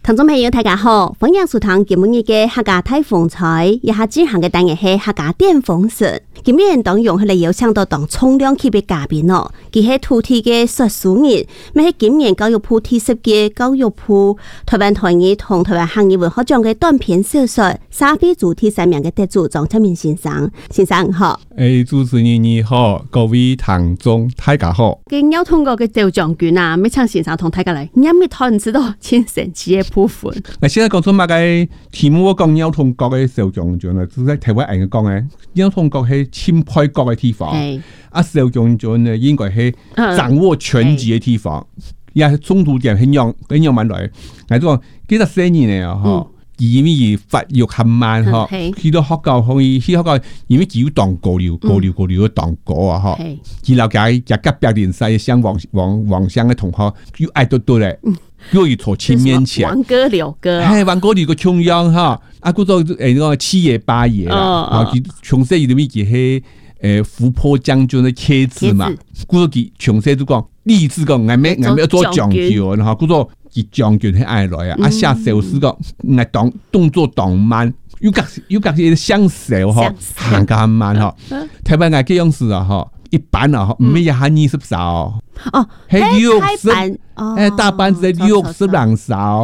聽眾朋友大家好，歡迎收聽今日嘅客家大風采，以下進行嘅單元係客家電風扇。今日當用佢哋有請到當重量級嘅嘉賓咯，佢係土地嘅說書人，咪係今年教育部第10屆教育部台灣台語同台灣客語文學獎嘅短篇小說《沙飛主題3名嘅得主莊則明先生，先生好。 主持人你好，各位聽眾大家好。 嘅交通局嘅趙將軍啊，咪請先生同大家嚟，你咪睇唔知道前神奇嘅部分。 現在講出乜嘅題目，我講交通局嘅趙將軍咧，就係台灣人講嘅交通局係欽佩國嘅地方，趙將軍呢應該係掌握全局嘅地方，也係中途點很樣蠻來，嚟講幾多歲年啊嗬。因為發育很慢嗬，去到學校可以去學校，因為只有當高流嘅當高啊嗬。佢老家也隔壁連晒像王鄉嘅同學，又愛多咧，又要坐前面前。 王哥劉哥， 王哥劉個窮樣哈，啊，嗰個個七爺八爺啦，啊，佢從細裏面佢係伏波將軍嘅妻子嘛，嗰個佢從細都講立志講，我咩要做將軍，然後嗰個。佢將軍係愛來啊！寫小詩個，我動作當慢，又隔啲相手嗬，行得很慢嗬。台灣嘅這樣子啊嗬，一般啊，唔係一下20首哦，係60，大班係60人首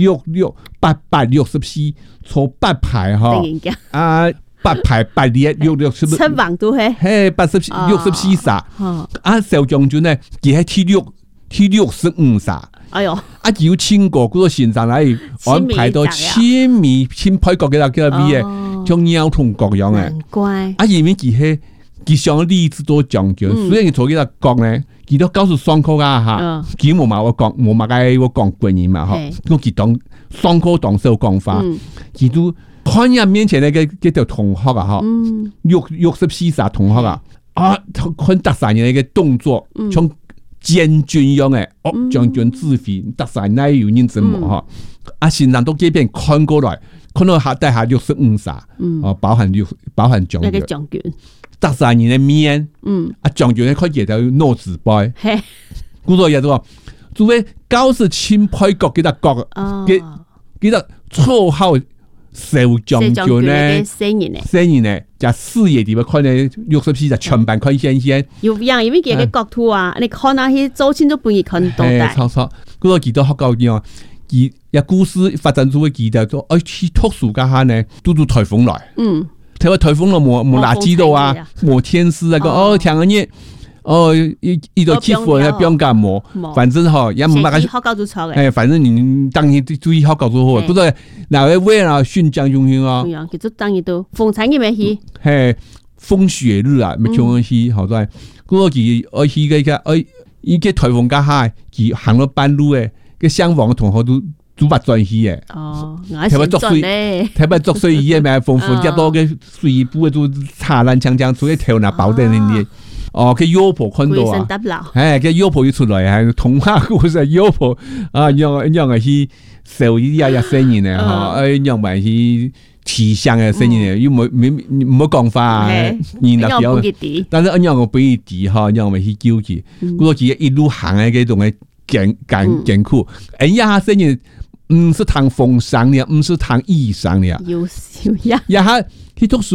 ，864坐8排嗬，啊8排8列66， 七王都係 64首，啊小將軍呢，佢係第65首。 哎呦！ 有請過嗰個先生嚟安排到千米千派國嘅啦，叫咩嘢？像交通局樣嘅。 乖。 因為佢想立志做將軍，所以佢做呢個國呢，佢都告訴雙科啊嚇，佢冇話我講本人嘛嗬，我佢當雙科當受講法，佢都看人面前嘅條同學啊嗬，64歲同學啊，看特產嘅動作，從將軍樣嘅，將軍自費特晒乃有認真冇嗬？啊，先生都這邊看過來，看到下底下65歲，包含將軍，特晒人嘅面，啊將軍咧開嘢就攞紙杯，嗰個嘢都話，作為90欽佩國幾多國嘅幾多綽號小將軍咧，4年咧。就4爺地方看咧64就全班看先， 有樣因為佢嘅國土啊，你看下去早前都半夜看到的。 錯，嗰個幾多學校啲啊，有故事發展出嘅幾多都，去讀書家下呢，都台風來，睇下台風來冇垃圾到啊，冇天絲啊，聽嗰啲，一到起風咧，不用幹冇，反正嗬，也唔係學校都錯嘅， 反正你當然注意學校做好，嗰個嗱位為啦訓將用去啊， 其實當然都風產嘅咩去， 係風雪日啊，咪唱去好多，嗰個佢去嘅依個台風家下，佢行到半路嘅，個相往嘅同學都不轉去嘅，睇下作水，睇下作水嘢咪豐富一多嘅水布都擦爛槍槍，所以跳那包定啲。佢妖婆看到啊，佢妖婆要出來係童話故事，妖婆啊，樣係去受依啲聲音咧，樣咪去慈祥嘅聲音咧，要唔好講法，但係樣我俾佢嚇，樣咪去叫佢，嗰個佢一路行嘅嗰種嘅艱苦，一下聲音唔是談風霜嘅，唔是談意傷嘅， 有少呀， 一下去讀書。